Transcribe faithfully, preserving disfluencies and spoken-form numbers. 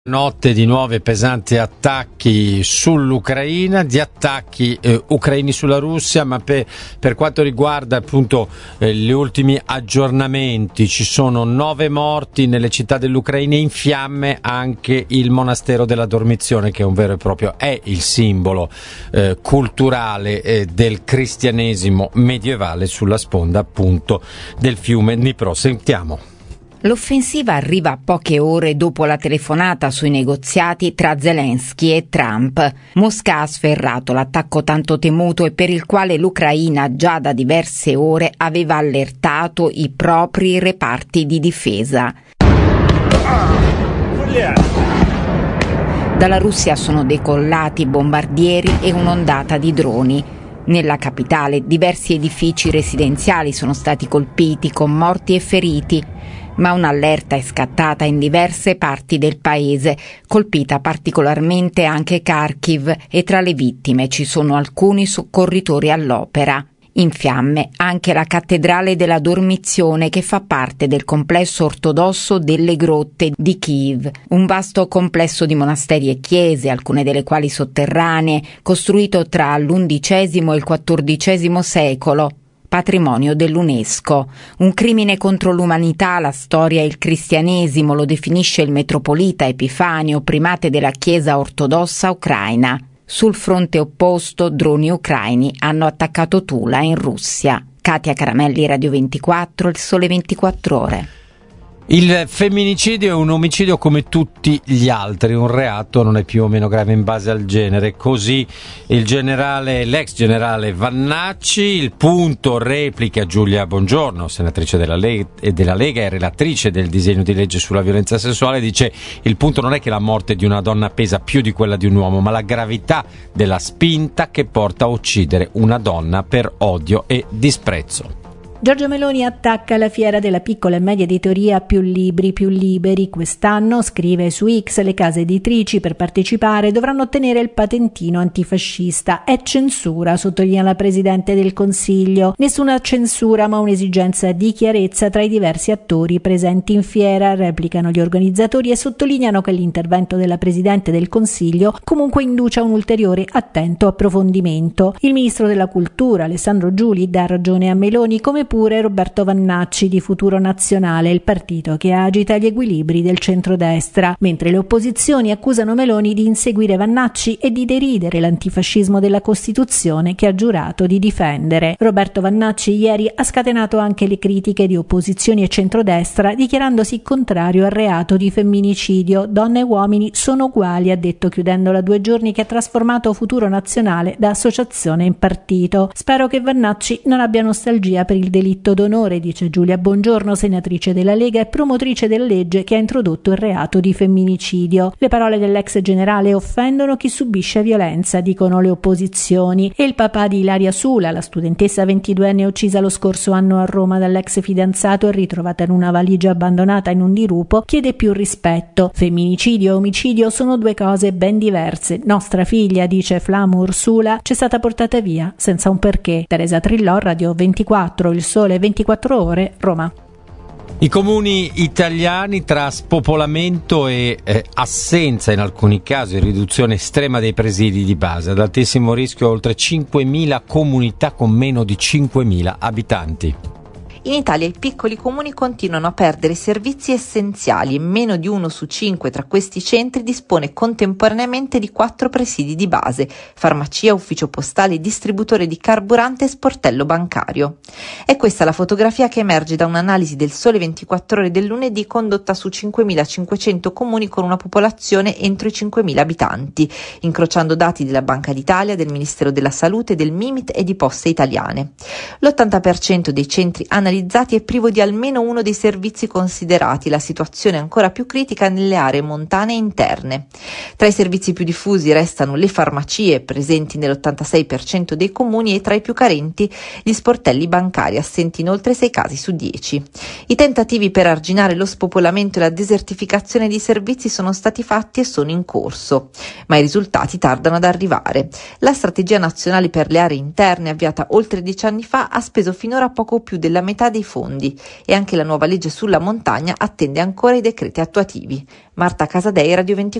Notte di nuovi pesanti attacchi sull'Ucraina, di attacchi eh, ucraini sulla Russia, ma per, per quanto riguarda appunto eh, gli ultimi aggiornamenti, ci sono nove morti nelle città dell'Ucraina, in fiamme anche il monastero della Dormizione, che è un vero e proprio, è il simbolo eh, culturale eh, del cristianesimo medievale sulla sponda appunto del fiume Dnipro. Sentiamo. L'offensiva arriva poche ore dopo la telefonata sui negoziati tra Zelensky e Trump. Mosca ha sferrato l'attacco tanto temuto e per il quale l'Ucraina già da diverse ore aveva allertato i propri reparti di difesa. Dalla Russia sono decollati bombardieri e un'ondata di droni. Nella capitale diversi edifici residenziali sono stati colpiti con morti e feriti, ma un'allerta è scattata in diverse parti del paese, colpita particolarmente anche Kharkiv, e tra le vittime ci sono alcuni soccorritori all'opera. In fiamme anche la cattedrale della Dormizione, che fa parte del complesso ortodosso delle Grotte di Kiev, un vasto complesso di monasteri e chiese, alcune delle quali sotterranee, costruito tra l'undicesimo e il quattordicesimo secolo. Patrimonio dell'UNESCO. Un crimine contro l'umanità, la storia e il cristianesimo, lo definisce il metropolita Epifanio, primate della Chiesa ortodossa ucraina. Sul fronte opposto, droni ucraini hanno attaccato Tula in Russia. Katia Caramelli, Radio ventiquattro, Il Sole ventiquattro Ore. Il femminicidio è un omicidio come tutti gli altri, un reato non è più o meno grave in base al genere. Così il generale, l'ex generale Vannacci. Il Punto replica Giulia Bongiorno, senatrice della Lega e della Lega e relatrice del disegno di legge sulla violenza sessuale. Dice: il punto non è che la morte di una donna pesa più di quella di un uomo, ma la gravità della spinta che porta a uccidere una donna per odio e disprezzo. Giorgia Meloni attacca la fiera della piccola e media editoria Più Libri, Più Liberi. Quest'anno, scrive su X, le case editrici per partecipare dovranno ottenere il patentino antifascista. È censura, sottolinea la Presidente del Consiglio. Nessuna censura, ma un'esigenza di chiarezza tra i diversi attori presenti in fiera, replicano gli organizzatori e sottolineano che l'intervento della Presidente del Consiglio comunque induce a un ulteriore attento approfondimento. Il Ministro della Cultura, Alessandro Giuli, dà ragione a Meloni, come pure Roberto Vannacci di Futuro Nazionale, il partito che agita gli equilibri del centrodestra, mentre le opposizioni accusano Meloni di inseguire Vannacci e di deridere l'antifascismo della Costituzione che ha giurato di difendere. Roberto Vannacci ieri ha scatenato anche le critiche di opposizioni e centrodestra, dichiarandosi contrario al reato di femminicidio. Donne e uomini sono uguali, ha detto, chiudendo la due giorni che ha trasformato Futuro Nazionale da associazione in partito. Spero che Vannacci non abbia nostalgia per il delitto d'onore, dice Giulia Bongiorno, senatrice della Lega e promotrice della legge che ha introdotto il reato di femminicidio. Le parole dell'ex generale offendono chi subisce violenza, dicono le opposizioni. E il papà di Ilaria Sula, la studentessa ventiduenne uccisa lo scorso anno a Roma dall'ex fidanzato e ritrovata in una valigia abbandonata in un dirupo, chiede più rispetto. Femminicidio e omicidio sono due cose ben diverse. Nostra figlia, dice Flamur Sula, c'è stata portata via senza un perché. Teresa Trillò, Radio ventiquattro, Il Sole ventiquattro Ore, Roma. I comuni italiani, tra spopolamento e eh, assenza, in alcuni casi riduzione estrema dei presidi di base, ad altissimo rischio oltre cinquemila comunità con meno di cinquemila abitanti. In Italia i piccoli comuni continuano a perdere servizi essenziali e meno di uno su cinque tra questi centri dispone contemporaneamente di quattro presidi di base: farmacia, ufficio postale, distributore di carburante e sportello bancario. È questa la fotografia che emerge da un'analisi del Sole ventiquattro Ore del lunedì condotta su cinquemilacinquecento comuni con una popolazione entro i cinquemila abitanti, incrociando dati della Banca d'Italia, del Ministero della Salute, del Mimit e di Poste Italiane. L'ottanta per cento dei centri analizzati è privo di almeno uno dei servizi considerati, la situazione è ancora più critica nelle aree montane e interne. Tra i servizi più diffusi restano le farmacie, presenti nell'ottantasei per cento dei comuni, e tra i più carenti gli sportelli bancari, assenti in oltre sei casi su dieci. I tentativi per arginare lo spopolamento e la desertificazione di servizi sono stati fatti e sono in corso, ma i risultati tardano ad arrivare. La strategia nazionale per le aree interne, avviata oltre dieci anni fa, ha speso finora poco più della metà disponibilità dei fondi e anche la nuova legge sulla montagna attende ancora i decreti attuativi. Marta Casadei, Radio ventiquattro.